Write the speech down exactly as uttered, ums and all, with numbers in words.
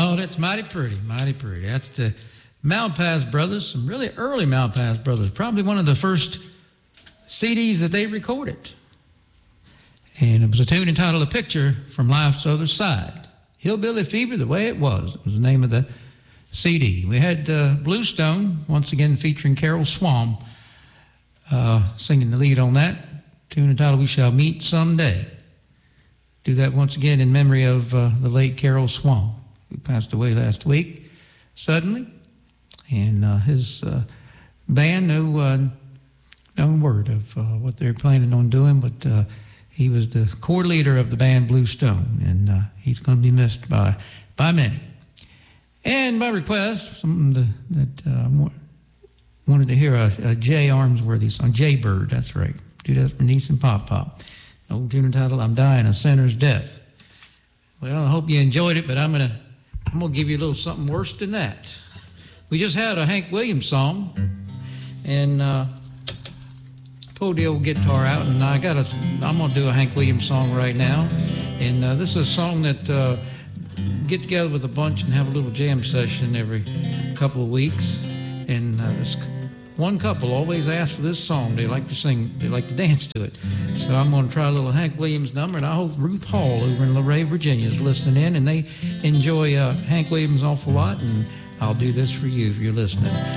Oh, that's mighty pretty, mighty pretty. That's the Malpass Brothers, some really early Malpass Brothers, probably one of the first C Ds that they recorded. And it was a tune entitled A Picture from Life's Other Side. Hillbilly Fever, the way it was. It was the name of the C D. We had uh, Bluestone, once again featuring Carol Swam, uh, singing the lead on that. Tune entitled We Shall Meet Someday. Do that once again in memory of uh, the late Carol Swam, who passed away last week suddenly. And uh, his uh, band, no, uh, no word of uh, what they're planning on doing, but uh, he was the core leader of the band Bluestone, and uh, he's going to be missed by by many. And by request, something to, that uh, wanted to hear a, a Jay Armsworthy song, Jaybird, that's right. Do that for Niece and Pop Pop. Old tune entitled I'm Dying a Sinner's Death. Well, I hope you enjoyed it, but I'm going to I'm gonna give you a little something worse than that. We just had a Hank Williams song, and uh, pulled the old guitar out, and I got a, I'm going to do a Hank Williams song right now. And uh, this is a song that uh, get together with a bunch and have a little jam session every couple of weeks. And uh, this one couple always asks for this song. They like to sing, they like to dance to it. So I'm going to try a little Hank Williams number, and I hope Ruth Hall over in Luray, Virginia is listening in, and they enjoy uh, Hank Williams an awful lot, and I'll do this for you if you're listening.